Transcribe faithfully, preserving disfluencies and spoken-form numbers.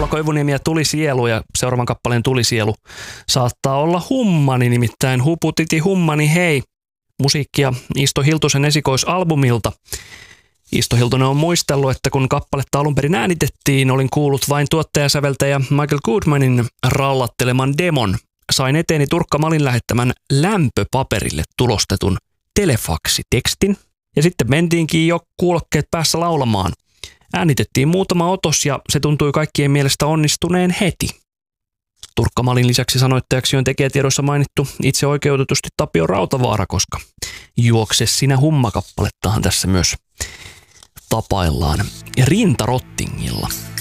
Paula Koivuniemi ja Tulisielu, ja seuraavan kappaleen Tulisielu saattaa olla hummani, nimittäin huputiti hummani hei. Musiikkia Isto Hiltusen esikoisalbumilta. Isto Hiltunen on muistellut, että kun kappaletta alun perin äänitettiin, olin kuullut vain tuottajasäveltäjä Michael Goodmanin rallatteleman demon. Sain eteeni Turkka Malin lähettämän lämpöpaperille tulostetun telefaksitekstin. Ja sitten mentiinkin jo kuulokkeet päässä laulamaan. Äänitettiin muutama otos ja se tuntui kaikkien mielestä onnistuneen heti. Turkka Malin lisäksi sanoittajaksi on tekijätiedoissa mainittu itse oikeutetusti Tapio Rautavaara, koska Juokse sinä humma -kappalettahan tässä myös tapaillaan. Ja Rinta Rottingilla.